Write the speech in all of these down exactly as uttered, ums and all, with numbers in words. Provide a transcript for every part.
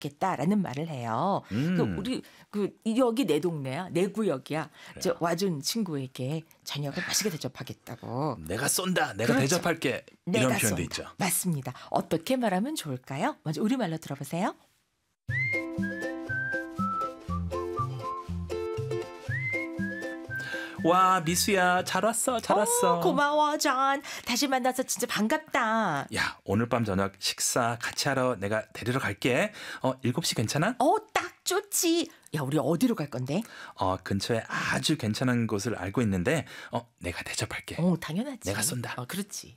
좋겠다라는 말을 해요. 음. 그 우리 그 여기 내 동네야, 내 구역이야. 저 와준 친구에게 저녁을 맛있게 대접하겠다고. 내가 쏜다. 내가 그렇죠. 대접할게. 내가 이런 표현도 쏜다. 있죠. 맞습니다. 어떻게 말하면 좋을까요? 먼저 우리말로 들어보세요. 와, 미수야. 잘 왔어. 잘 왔어. 어, 고마워, 존. 다시 만나서 진짜 반갑다. 야, 오늘 밤 저녁 식사 같이 하러 내가 데리러 갈게. 어, 일곱 시 괜찮아? 어, 딱 좋지. 야, 우리 어디로 갈 건데? 어, 근처에 아주 괜찮은 곳을 알고 있는데 어, 내가 대접할게. 어, 당연하지. 내가 쏜다. 어, 그렇지.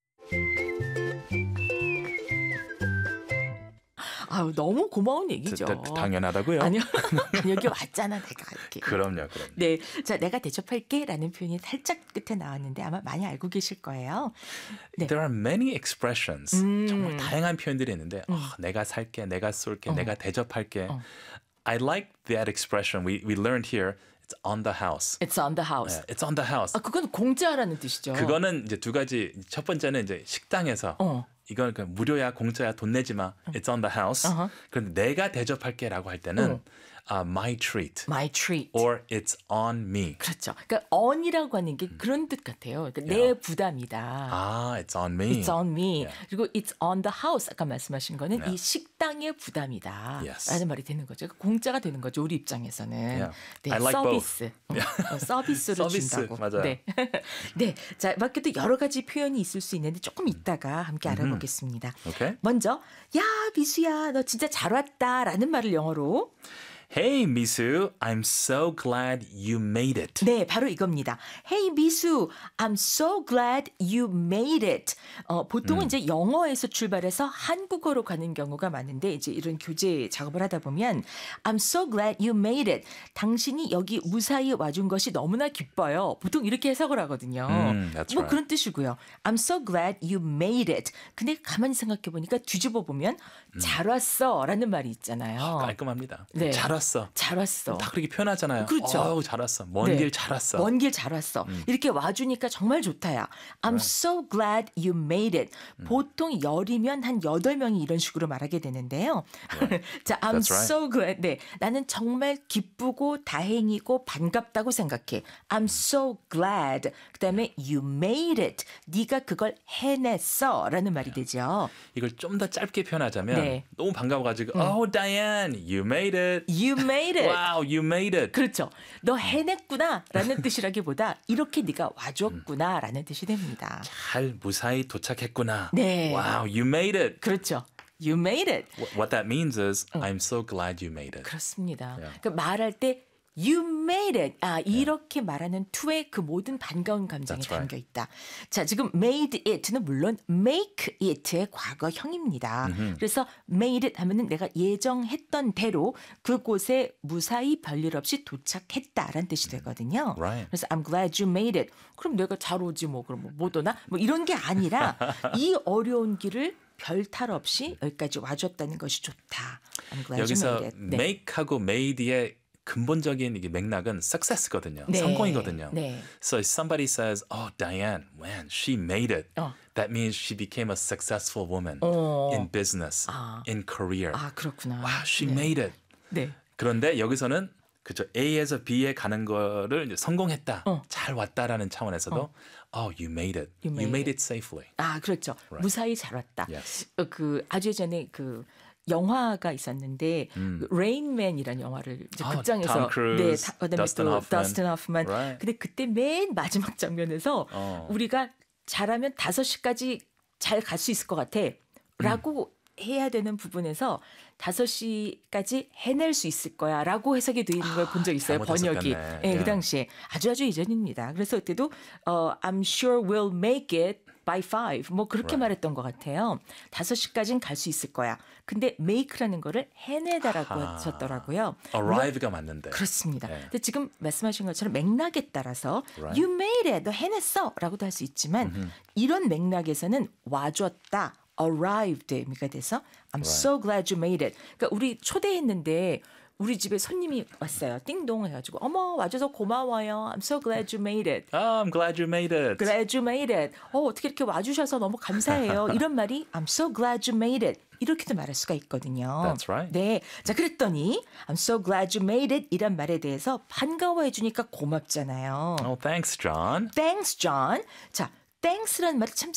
아유, 너무 고마운 얘기죠. 다- 다- 당연하다고요? 아니요. 여기 왔잖아, 내가 이렇게. 그럼요, 그럼요. 네, 자, 내가 대접할게라는 표현이 살짝 끝에 나왔는데 아마 많이 알고 계실 거예요. 네. There are many expressions. 음. 정말 다양한 표현들이 있는데 어, 내가 살게, 내가 쏠게, 어. 내가 대접할게. 어. I like that expression we we learned here. It's on the house. It's on the house. 네, it's on the house. 아, 그건 공짜라는 뜻이죠. 그거는 이제 두 가지. 첫 번째는 이제 식당에서 어. 이건 그 무료야, 공짜야, 돈 내지 마. It's on the house. 어허. 그런데 내가 대접할게라고 할 때는 어. uh, my treat My treat. or it's on me. 그렇죠. 그러니까 on이라고 하는 게 그런 뜻 같아요. 그러니까 내 부담이다. 아, it's on me. It's on me. Yeah. 그리고 it's on the house. 아까 말씀하신 거는 Yeah. 이 식당의 부담이다. Yes. 라는 말이 되는 거죠. 공짜가 되는 거죠. 우리 입장에서는. Yeah. 네, I like 서비스. 어, 어, 서비스를 서비스, 준다고. 맞아요. 네. 네. 자, 밖에도 여러 가지 표현이 있을 수 있는데 조금 이따가 함께 알아보겠습니다. Okay. 먼저 야, 미수야, 너 진짜 잘 왔다. 라는 말을 영어로 Hey, Misu, I'm so glad you made it. 네, 바로 이겁니다. Hey, 미수, I'm so glad you made it. 어, 보통은 음. 이제 영어에서 출발해서 한국어로 가는 경우가 많은데 이제 이런 교재 작업을 하다 보면 I'm so glad you made it. 당신이 여기 무사히 와준 것이 너무나 기뻐요. 보통 이렇게 해석을 하거든요. 음, that's 뭐 right. 그런 뜻이고요. I'm so glad you made it. 근데 가만히 생각해 보니까 뒤집어 보면 잘 왔어라는 말이 있잖아요. 깔끔합니다. 네. 잘 왔어. 잘 왔어. 다 그렇게 표현하잖아요. 그렇죠. 어우, 잘 왔어. 먼 네. 길 잘 왔어. 먼 길 잘 왔어. 이렇게 와주니까 정말 좋다야. I'm so glad you made it. 보통 열이면 한 여덟 명이 이런 식으로 말하게 되는데요. 자, I'm That's right. so glad. 네, 나는 정말 기쁘고 다행이고 반갑다고 생각해. I'm so glad. 그다음에 you made it. 네가 그걸 해냈어. 라는 말이 되죠. 이걸 좀 더 짧게 표현하자면 네. 너무 반가워가지고 Oh, Diane, you made it. You made it. Wow, you made it. 그렇죠. 너 해냈구나 라는 뜻이라기보다 이렇게 네가 와줬구나 라는 뜻이 됩니다. 잘 무사히 도착했구나. 네. Wow, you made it. 그렇죠. You made it. What- What that means is I'm so glad you made it. 그렇습니다. Yeah. 그러니까 말할 때 You made it. 아, 이렇게 말하는 to의 그 모든 반가운 감정이 That's right. 담겨 있다. 자, 지금 made it는 물론 make it의 과거형입니다. 그래서 made it 하면은 내가 예정했던 대로 그곳에 무사히 별일 없이 도착했다라는 뜻이 되거든요. Right. 그래서 I'm glad you made it. 그럼 내가 잘 오지 뭐 그럼 뭐 못 오나? 뭐 이런 게 아니라 이 어려운 길을 별 탈 없이 여기까지 와줬다는 것이 좋다. I'm glad you 여기서 made it. 네. make하고 made의 근본적인 이게 맥락은 success거든요. 네. 성공이거든요. 네. So if somebody says, "Oh, Diane, man, she made it." 어. That means she became a successful woman 어. in business, 아. in career. 아, 그렇구나. Wow, she 네. made it. 네. 그런데 여기서는 그죠 A에서 B에 가는 거를 이제 성공했다, 어. 잘 왔다라는 차원에서도, oh, you made it, You you made made it safely. 아, 그렇죠. 무사히 잘 왔다. Yes. 어, 그 아주 예전에 그 영화가 있었는데 레인맨이라는 영화를 이제 아, 극장에서 Tom Cruise, 네, 다, 그다음에 Dustin 또 Hoffman. 더스틴 호프만. Right. 근데 그때 맨 마지막 장면에서 어. 우리가 잘하면 다섯 시까지 잘 갈 수 있을 것 같아라고 해야 되는 부분에서 다섯 시까지 해낼 수 있을 거야라고 해석이 되어 있는 걸 본 적 있어요. 잘못 번역이. 해석했네. 네, 그 Yeah. 당시에 아주 아주 이전입니다. 그래서 그때도 어, I'm sure we'll make it by five 뭐 그렇게 Right. 말했던 것 같아요. 다섯 시까지는 갈 수 있을 거야. 근데 make라는 거를 해내다라고 아하. 하셨더라고요. Arrive가 맞는데. 그렇습니다. 네. 근데 지금 말씀하신 것처럼 맥락에 따라서 Right. you made it, 너 해냈어라고도 할 수 있지만 이런 맥락에서는 와줬다, arrived 의미가 돼서 I'm so glad you made it. 그러니까 우리 초대했는데 우리 집에 손님이 왔어요. 띵동 해가지고 어머 와줘서 고마워요. I'm so glad you made it. Oh, I'm glad you made it. glad you made it. 어, 어떻게 이렇게 와주셔서 너무 감사해요. 이런 말이 I'm so glad you made it. 이렇게도 말할 수가 있거든요. That's right. 네. 자, 그랬더니 I'm so glad you made it 이란 말에 대해서 반가워해 주니까 고맙잖아요. Oh, thanks, John. Thanks, John. 자, thanks라는 말이 참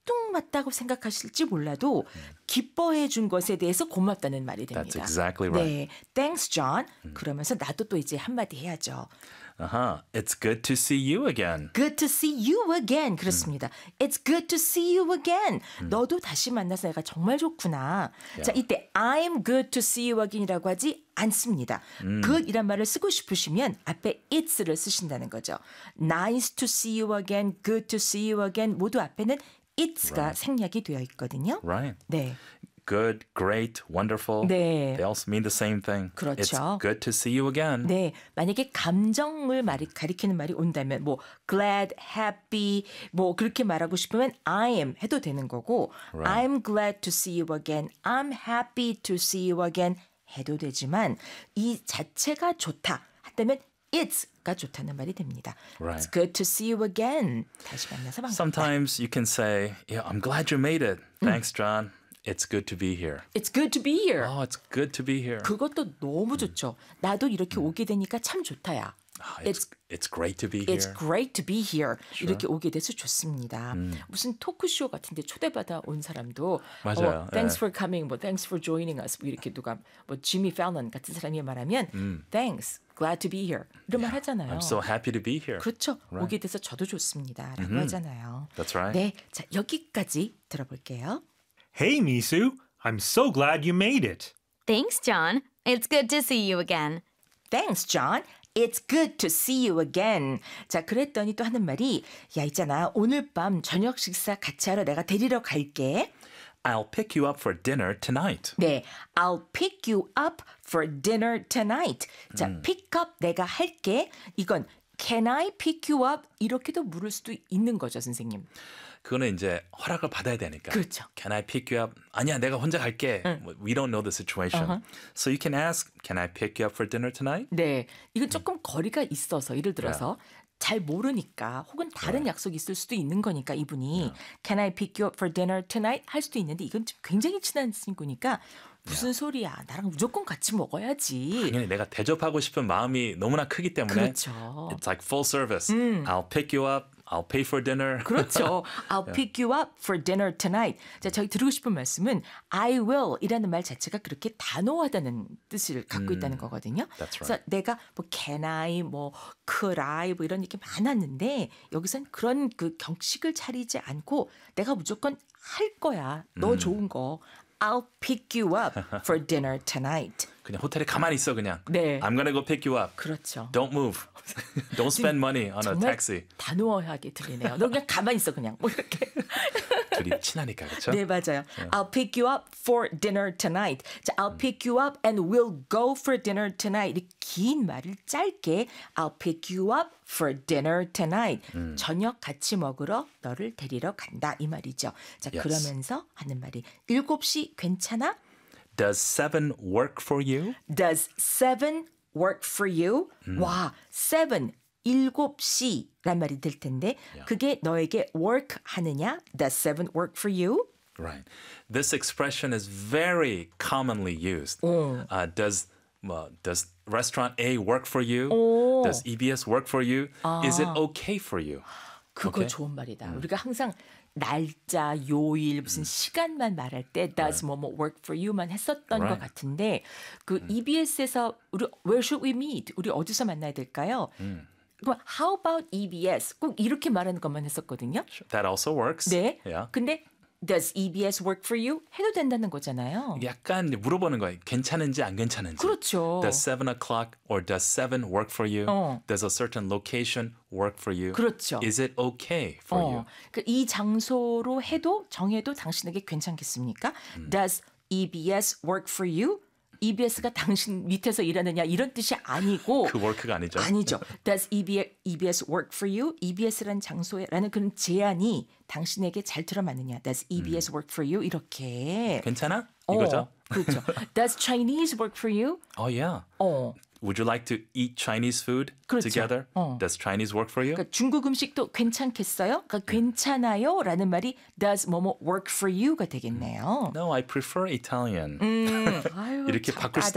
생뚱맞다고 생각하실지 몰라도 기뻐해 준 것에 대해서 고맙다는 말이 됩니다. That's exactly right. 네, thanks, John. 그러면서 나도 또 이제 한마디 해야죠. Uh-huh. It's good to see you again. Good to see you again. 그렇습니다. It's good to see you again. 너도 다시 만나서 내가 정말 좋구나. 자, 이때 I'm good to see you again이라고 하지 않습니다. good이란 말을 쓰고 싶으시면 앞에 it's를 쓰신다는 거죠. Nice to see you again, good to see you again 모두 앞에는 it's가 Right. 생략이 되어 있거든요. Right. 네. Good, great, wonderful. 네. They all mean the same thing. 그렇죠. It's good to see you again. 네, 만약에 감정을 말이, 가리키는 말이 온다면 뭐 glad, happy 뭐 그렇게 말하고 싶으면 I am 해도 되는 거고 Right. I'm glad to see you again, I'm happy to see you again 해도 되지만 이 자체가 좋다 한다면 it's가 좋다는 말이 됩니다. Right. It's good to see you again. 다시 만나서 반갑다. Sometimes you can say, yeah, I'm glad you made it. Thanks, John. It's good to be here. It's good to be here. Oh, it's good to be here. 그것도 너무 좋죠. 나도 이렇게 오게 되니까 참 좋다야. Oh, it's, it's great to be here. It's great to be here. 이렇게 오게 돼서 좋습니다. 무슨 토크쇼 같은데 초대받아 온 사람도 맞아요. 어, Thanks 예. for coming, 뭐 Thanks for joining us. 뭐 이렇게 누가 뭐 지미 팰런 같은 사람이 말하면 Thanks, glad to be here. 이런 말 하잖아요. I'm so happy to be here. 그렇죠. 오게 돼서 저도 좋습니다라고 하잖아요. That's right. 네, 자 여기까지 들어볼게요. Hey, Misu. I'm so glad you made it. Thanks, John. It's good to see you again. Thanks, John. It's good to see you again. 자, 그랬더니 또 하는 말이 야, 있잖아. 오늘 밤 저녁 식사 같이 하러 내가 데리러 갈게. I'll pick you up for dinner tonight. 네, I'll pick you up for dinner tonight. 자, pick up 내가 할게. 이건 can I pick you up 이렇게도 물을 수도 있는 거죠, 선생님. 그거는 이제 허락을 받아야 되니까. 그렇죠. Can I pick you up? 아니야, 내가 혼자 갈게. We don't know the situation. Uh-huh. So you can ask, can I pick you up for dinner tonight? 네, 이건 조금 거리가 있어서 예를 들어서 잘 모르니까 혹은 다른 약속이 있을 수도 있는 거니까 이분이 Can I pick you up for dinner tonight? 할 수도 있는데 이건 좀 굉장히 친한 친구니까 무슨 소리야. 나랑 무조건 같이 먹어야지. 당연히 내가 대접하고 싶은 마음이 너무나 크기 때문에 그렇죠. It's like full service. I'll pick you up. I'll pay for dinner. 그렇죠. I'll pick you up for dinner tonight. 자, 저희 드리고 싶은 말씀은 I will 이라는 말 자체가 그렇게 단호하다는 뜻을 갖고 있다는 거거든요. That's right. 그래서 내가 뭐 can I, 뭐 could I 뭐 이런 얘기 많았는데 여기선 그런 그 경식을 차리지 않고 내가 무조건 할 거야. 너 좋은 거. I'll pick you up for dinner tonight. 그냥 호텔에 가만히 있어 그냥. 네. I'm gonna go pick you up. 그렇죠. Don't move. Don't spend money on a 정말 taxi. 단호하게 들리네요. 너 그냥 가만히 있어 그냥. 뭐 이렇게. 둘이 친하니까 그렇죠? 네, 맞아요. I'll pick you up for dinner tonight. 자, I'll pick you up and we'll go for dinner tonight. 이 긴 말을 짧게 I'll pick you up for dinner tonight. 저녁 같이 먹으러 너를 데리러 간다 이 말이죠. 자, Yes. 그러면서 하는 말이 일곱 시 괜찮아? Does seven work for you? Does seven work for you? 와, seven 일곱 시란 말이 될 텐데 그게 너에게 work 하느냐? Does seven work for you? Right. This expression is very commonly used. Uh, does well, does restaurant A work for you? Does E B S work for you? Is it okay for you? 그거 오케이. 좋은 말이다. 우리가 항상 날짜, 요일, 무슨 시간만 말할 때 does 뭐뭐 work for you만 했었던 Right. 것 같은데 그 이비에스에서 우리 where should we meet? 우리 어디서 만나야 될까요? 그럼 how about 이비에스? 꼭 이렇게 말하는 것만 했었거든요. That also works. 네. Yeah. 근데 does 이비에스 work for you? 해도 된다는 거잖아요. 약간 물어보는 거예요. 괜찮은지 안 괜찮은지. 그렇죠. Does seven o'clock or does seven work for you? 어. Does a certain location work for you? 그렇죠. Is it okay for you? 어, 그 이 장소로 해도 정해도 당신에게 괜찮겠습니까? Does 이비에스 work for you? 이비에스가 당신 밑에서 일하느냐 이런 뜻이 아니고 그 work가 아니죠. 아니죠. Does 이비에스 work for you? 이비에스라는 장소에라는 그런 제안이 당신에게 잘 들어맞느냐? Does 이비에스 work for you? 이렇게 괜찮아? 어, 이거죠? 그렇죠. Does Chinese work for you? Oh yeah. 어. would you like to eat Chinese food 그렇죠. together? 어. Does Chinese work for you? 그러니까 중국 음식도 괜찮겠어요? 그러니까 괜찮아요? 라는 말이 does 뭐뭐 work for you가 되겠네요. No, I prefer Italian. 음, 아유, 이렇게 참 바꿀 수도